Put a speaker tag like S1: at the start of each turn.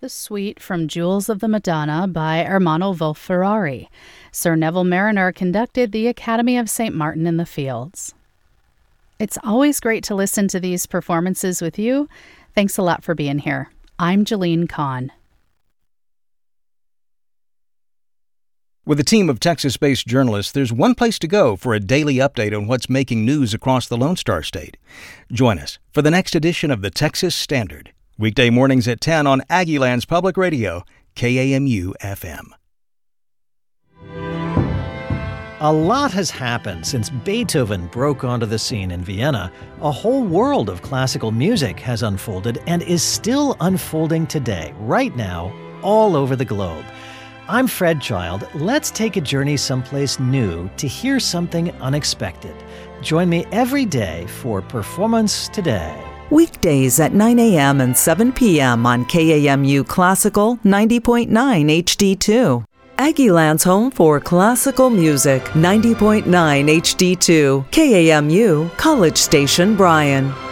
S1: the suite from Jewels of the Madonna by Ermanno Wolf-Ferrari. Sir Neville Marriner conducted the Academy of St. Martin in the Fields. It's always great to listen to these performances with you. Thanks a lot for being here. I'm Jeline Kahn.
S2: With a team of Texas-based journalists, there's one place to go for a daily update on what's making news across the Lone Star State. Join us for the next edition of the Texas Standard, weekday mornings at 10 on Aggieland's Public Radio, KAMU-FM.
S3: A lot has happened since Beethoven broke onto the scene in Vienna. A whole world of classical music has unfolded and is still unfolding today, right now, all over the globe. I'm Fred Child. Let's take a journey someplace new to hear something unexpected. Join me every day for Performance Today.
S4: Weekdays at 9 a.m. and 7 p.m. on KAMU Classical 90.9 HD2. Aggieland's home for classical music, 90.9 HD2. KAMU, College Station, Bryan.